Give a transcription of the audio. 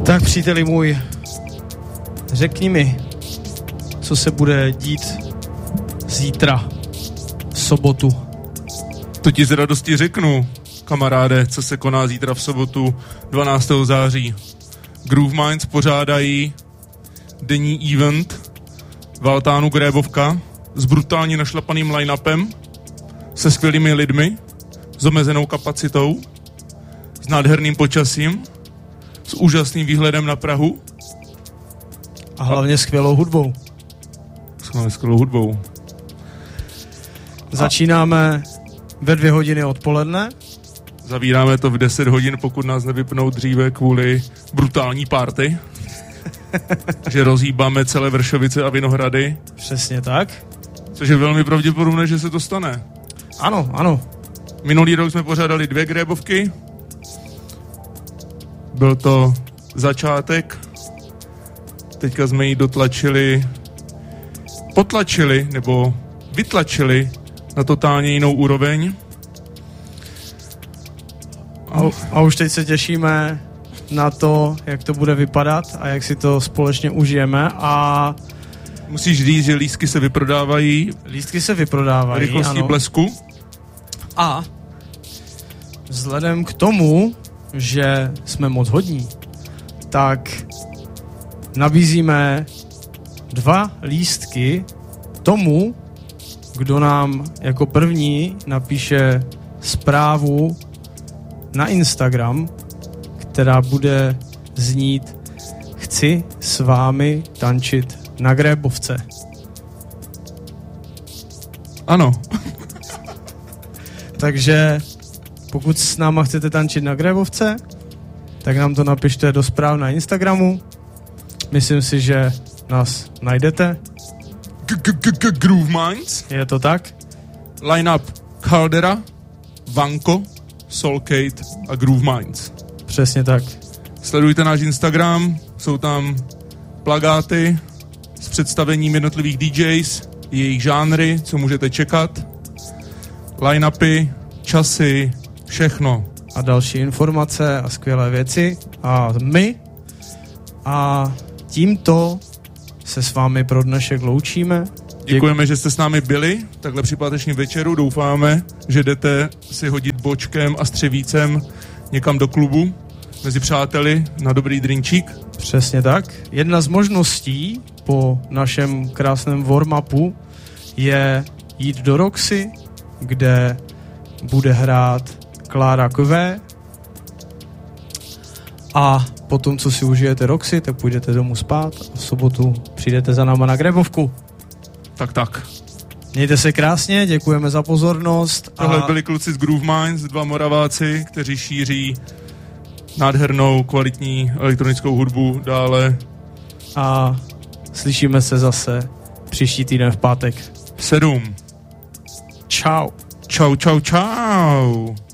Tak příteli můj, řekni mi, co se bude dít zítra, v sobotu. To ti z radosti řeknu, kamaráde, co se koná zítra v sobotu 12. září. Groove Minds pořádají denní event v altánu Grébovka s brutálně našlapaným line-upem, se skvělými lidmi, s omezenou kapacitou, s nádherným počasím, s úžasným výhledem na Prahu. A hlavně skvělou hudbou. Skvělou hudbou. Začínáme ve 2 hodiny odpoledne. Zavíráme to v 10 hodin, pokud nás nevypnou dříve kvůli brutální party. Že rozhýbáme celé Vršovice a Vinohrady. Přesně tak. Což je velmi pravděpodobné, že se to stane. Ano, ano. Minulý rok jsme pořádali 2 grébovky. Byl to začátek. Teďka jsme ji potlačili nebo vytlačili na totálně jinou úroveň. A už teď se těšíme na to, jak to bude vypadat a jak si to společně užijeme a... Musíš říct, že lístky se vyprodávají. Lístky se vyprodávají, rychlostí ano. blesku. A vzhledem k tomu, že jsme moc hodní, tak nabízíme 2 lístky tomu, kdo nám jako první napíše zprávu na Instagram, která bude znít: chci s vámi tančit na Grébovce. Ano. Takže pokud s náma chcete tančit na Grébovce, tak nám to napište do zpráv na Instagramu. Myslím si, že nás najdete. Groove Minds. Je to tak? Line-up Caldera, Vanko, Soulcade a Groove Minds. Přesně tak. Sledujte náš Instagram, jsou tam plakáty s představením jednotlivých DJs, jejich žánry, co můžete čekat, line-upy, časy, všechno. A další informace a skvělé věci. A my a tímto se s vámi pro dnešek loučíme. Děkujeme, že jste s námi byli takhle při pátečním večeru. Doufáme, že jdete si hodit bočkem a střevícem někam do klubu mezi přáteli na dobrý drinčík. Přesně tak. Jedna z možností po našem krásném warm-upu je jít do Roxy, kde bude hrát Klára Kové. A potom, co si užijete Roxy, tak půjdete domů spát a v sobotu přijdete za náma na Grébovku. Tak. Mějte se krásně, děkujeme za pozornost. Tohle byli kluci z Groove Minds, 2 Moraváci, kteří šíří nádhernou, kvalitní elektronickou hudbu dále. A slyšíme se zase příští týden v pátek. 7. Čau. Čau.